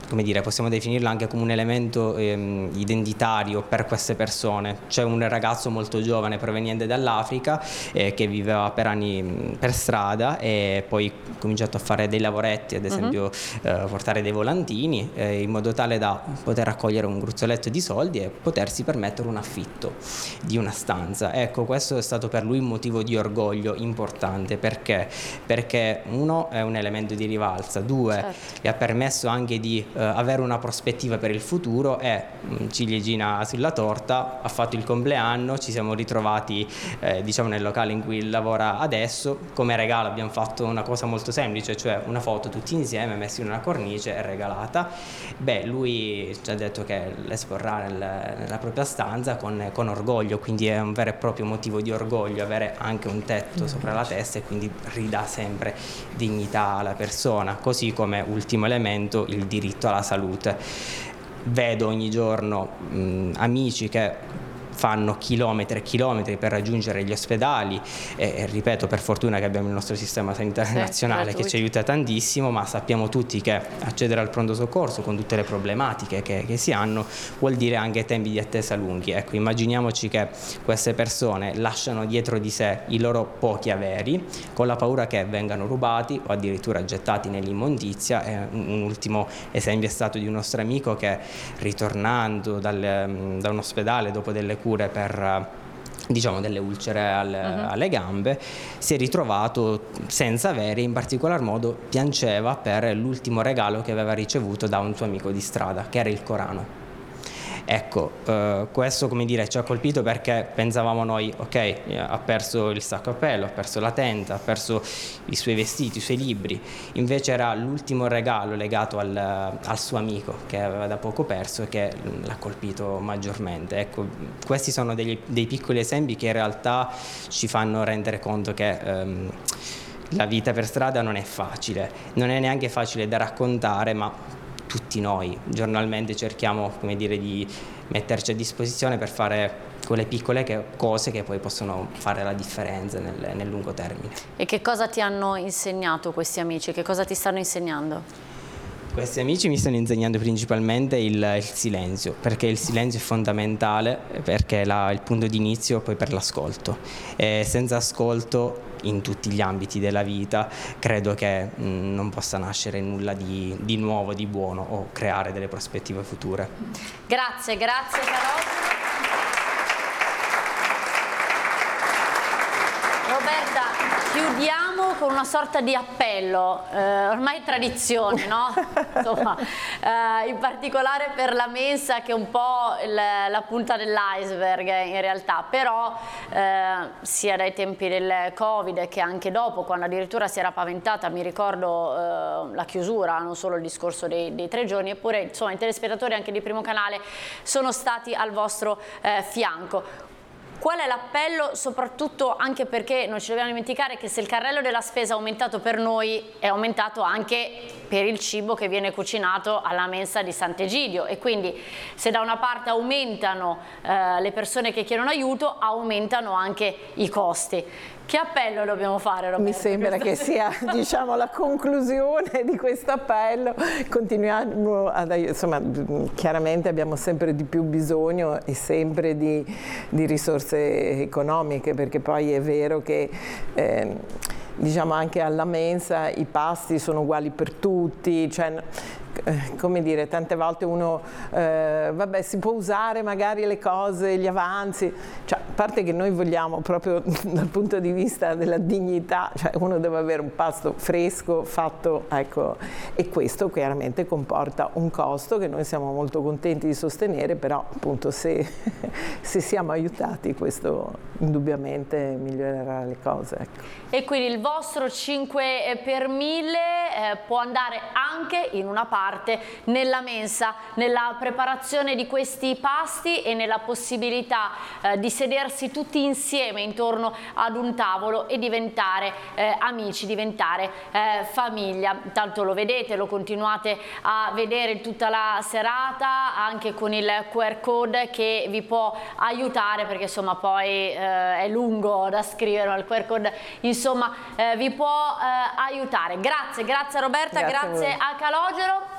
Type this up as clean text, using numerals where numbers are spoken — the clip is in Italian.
come dire, possiamo definirlo anche come un elemento identitario per queste persone. C'è un ragazzo molto giovane proveniente dall'Africa che viveva per anni per strada e poi ha cominciato a fare dei lavoretti, ad esempio portare dei volantini in modo tale da poter raccogliere un gruzzoletto di soldi e potersi permettere un affitto di una stanza. Ecco, questo è stato per lui un motivo di orgoglio importante. Perché uno è un elemento di rivalsa, due gli ha permesso anche di avere una prospettiva per il futuro e ciliegina sulla torta, ha fatto il compleanno, ci siamo ritrovati diciamo nel locale in cui lavora adesso. Come regalo abbiamo fatto una cosa molto semplice, cioè una foto tutti insieme messi in una cornice e regalata. Beh, lui ci ha detto che l'esporrà nella propria stanza con orgoglio, quindi è un vero e proprio motivo di orgoglio avere anche un tetto sopra la testa e quindi ridà sempre dignità alla persona, così come ultimo elemento il diritto alla salute. Vedo ogni giorno amici che fanno chilometri e chilometri per raggiungere gli ospedali e ripeto, per fortuna che abbiamo il nostro sistema sanitario nazionale che ci aiuta tantissimo, ma sappiamo tutti che accedere al pronto soccorso con tutte le problematiche che si hanno vuol dire anche tempi di attesa lunghi. Ecco, immaginiamoci che queste persone lasciano dietro di sé i loro pochi averi con la paura che vengano rubati o addirittura gettati nell'immondizia. Un ultimo esempio è stato di un nostro amico che, ritornando da un ospedale dopo delle cure per diciamo delle ulcere alle gambe, si è ritrovato senza avere, in particolar modo piangeva per l'ultimo regalo che aveva ricevuto da un suo amico di strada, che era il Corano. Ecco, questo, come dire, ci ha colpito perché pensavamo noi, ok, ha perso il sacco a pelo, ha perso la tenda, ha perso i suoi vestiti, i suoi libri, invece era l'ultimo regalo legato al suo amico che aveva da poco perso e che l'ha colpito maggiormente. Ecco, questi sono dei piccoli esempi che in realtà ci fanno rendere conto che la vita per strada non è facile, non è neanche facile da raccontare, ma tutti noi giornalmente cerchiamo, come dire, di metterci a disposizione per fare quelle piccole cose che poi possono fare la differenza nel lungo termine. E che cosa ti hanno insegnato questi amici? Che cosa ti stanno insegnando? Questi amici mi stanno insegnando principalmente il silenzio, perché il silenzio è fondamentale, perché è il punto di inizio poi per l'ascolto. Senza ascolto in tutti gli ambiti della vita credo che non possa nascere nulla di nuovo, di buono o creare delle prospettive future. Grazie Calogero. Roberta, chiudiamo con una sorta di appello, ormai è tradizione, no? Insomma, in particolare per la mensa che è un po' la punta dell'iceberg in realtà, però sia dai tempi del Covid che anche dopo, quando addirittura si era paventata, mi ricordo la chiusura, non solo il discorso dei 3 giorni, eppure insomma i telespettatori anche di Primo Canale sono stati al vostro fianco. Qual è l'appello? Soprattutto anche perché non ci dobbiamo dimenticare che se il carrello della spesa è aumentato per noi, è aumentato anche per il cibo che viene cucinato alla mensa di Sant'Egidio, e quindi se da una parte aumentano le persone che chiedono aiuto, aumentano anche i costi. Che appello dobbiamo fare, Roberto? Mi sembra che sia, diciamo, la conclusione di questo appello. Continuiamo ad, insomma, chiaramente abbiamo sempre di più bisogno e sempre di risorse economiche, perché poi è vero che diciamo anche alla mensa i pasti sono uguali per tutti, cioè come dire, tante volte uno vabbè, si può usare magari le cose, gli avanzi, cioè, a parte che noi vogliamo proprio dal punto di vista della dignità, cioè uno deve avere un pasto fresco, fatto, ecco, e questo chiaramente comporta un costo che noi siamo molto contenti di sostenere, però appunto se siamo aiutati questo indubbiamente migliorerà le cose, ecco. E quindi il vostro 5 per 1000 può andare anche in una parte nella mensa, nella preparazione di questi pasti e nella possibilità di sedersi tutti insieme intorno ad un tavolo e diventare amici, diventare famiglia. Tanto lo vedete, lo continuate a vedere tutta la serata anche con il QR code che vi può aiutare, perché insomma poi è lungo da scrivere, ma il QR code insomma vi può aiutare. Grazie Roberta, grazie a Calogero.